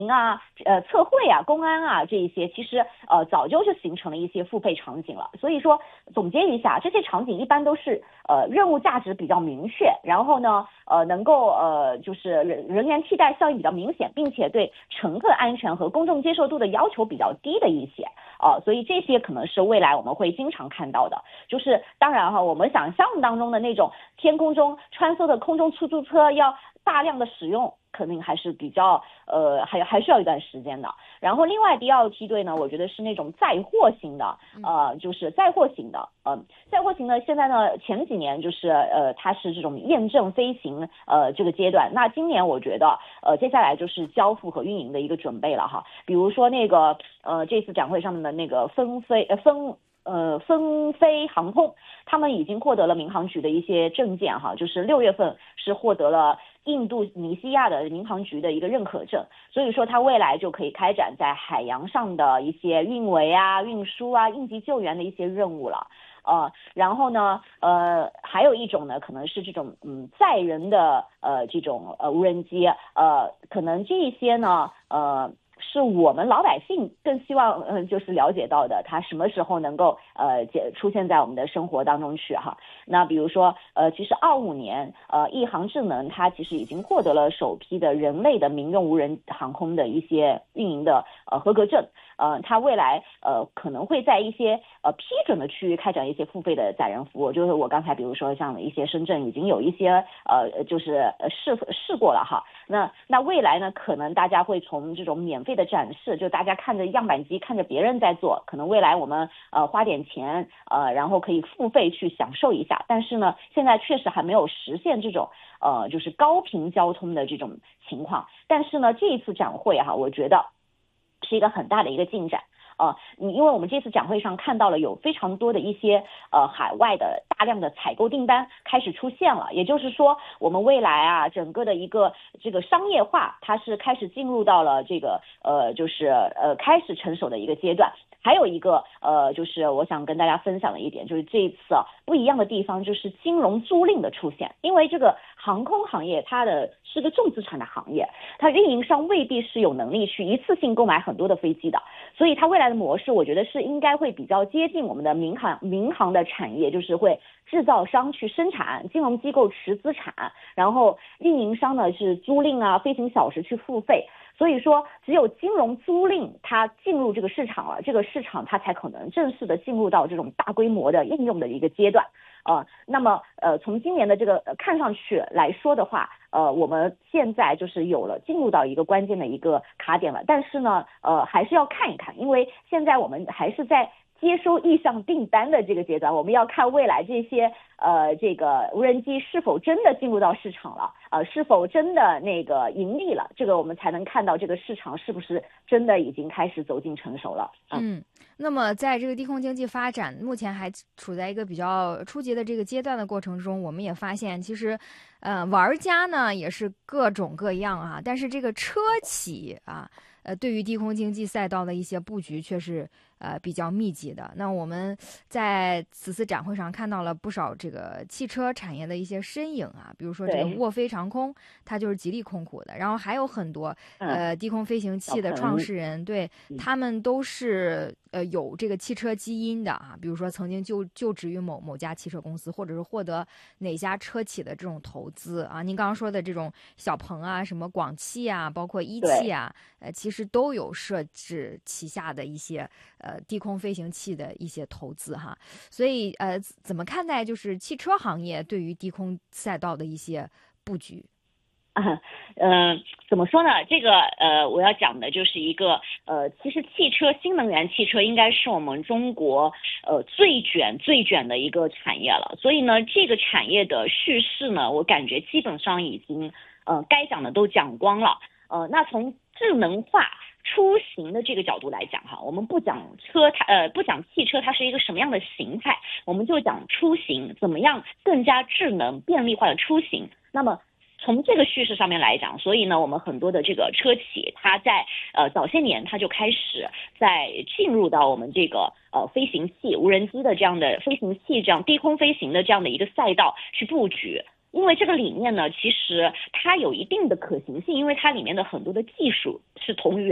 啊、测绘啊、公安啊这一些，其实早就形成了一些付费场景了。所以说总结一下，这些场景一般都是任务价值比较明确，然后呢能够就是人员替代效应比较明显，并且对乘客安全和公众接受度的要求比较低的一些所以这些可能是未来我们会经常看到的。就是当然哈，我们想象当中的那种天空中穿梭的空中出租车要大量的使用，肯定还是比较还需要一段时间的。然后另外第二梯队呢，我觉得是那种载货型的，就是载货型的，载货型呢，现在呢前几年就是它是这种验证飞行这个阶段，那今年我觉得接下来就是交付和运营的一个准备了哈。比如说那个这次展会上面的那个纷飞航空，他们已经获得了民航局的一些证件哈，就是6月份是获得了印度尼西亚的民航局的一个认可证，所以说它未来就可以开展在海洋上的一些运维啊、运输啊、应急救援的一些任务了。然后呢，还有一种呢，可能是这种载人的这种无人机，可能这一些呢，是我们老百姓更希望就是了解到的，它什么时候能够出现在我们的生活当中去哈。那比如说其实25年亿航智能它其实已经获得了首批的人类的民用无人航空的一些运营的合格证，它未来可能会在一些批准的区域开展一些付费的载人服务，就是我刚才比如说像一些深圳已经有一些就是试过了哈。那未来呢，可能大家会从这种免费的展示，就大家看着样板机，看着别人在做，可能未来我们花点钱然后可以付费去享受一下，但是呢，现在确实还没有实现这种就是高频交通的这种情况。但是呢，这一次展会哈，我觉得是一个很大的一个进展。因为我们这次展会上看到了有非常多的一些海外的大量的采购订单开始出现了，也就是说我们未来啊整个的一个这个商业化它是开始进入到了这个就是开始成熟的一个阶段。还有一个就是我想跟大家分享的一点，就是这一次不一样的地方就是金融租赁的出现。因为这个航空行业它是个重资产的行业，它运营商未必是有能力去一次性购买很多的飞机的，所以它未来的模式我觉得是应该会比较接近我们的民航的产业，就是会制造商去生产，金融机构持资产，然后运营商呢是租赁啊飞行小时去付费。所以说只有金融租赁它进入这个市场了，这个市场它才可能正式的进入到这种大规模的应用的一个阶段。那么从今年的这个看上去来说的话，我们现在就是进入到一个关键的一个卡点了，但是呢还是要看一看，因为现在我们还是在接收意向订单的这个阶段，我们要看未来这些这个无人机是否真的进入到市场了，是否真的那个盈利了，这个我们才能看到这个市场是不是真的已经开始走进成熟了。 那么在这个低空经济发展目前还处在一个比较初级的这个阶段的过程中，我们也发现其实玩家呢也是各种各样啊，但是这个车企啊对于低空经济赛道的一些布局却是比较密集的。那我们在此次展会上看到了不少这个汽车产业的一些身影啊，比如说这个沃飞长空，它就是吉利控股的，然后还有很多低空飞行器的创始人，对，他们都是有这个汽车基因的啊，比如说曾经就职于某家汽车公司，或者是获得哪家车企的这种投资啊。您刚刚说的这种小鹏啊，什么广汽啊，包括一汽啊，其实都有设置旗下的一些低空飞行器的一些投资哈。所以怎么看待就是汽车行业对于低空赛道的一些布局？ 怎么说呢？这个我要讲的就是一个其实新能源汽车应该是我们中国最卷的一个产业了。所以呢，这个产业的叙事呢，我感觉基本上已经该讲的都讲光了。那从智能化出行的这个角度来讲哈，我们不讲汽车它是一个什么样的形态，我们就讲出行怎么样更加智能便利化的出行。那么从这个叙事上面来讲，所以呢，我们很多的这个车企，它在早些年它就开始在进入到我们这个飞行器、无人机的这样的飞行器这样低空飞行的这样的一个赛道去布局。 因为这个理念呢，其实它有一定的可行性，因为它里面的很多的技术是同于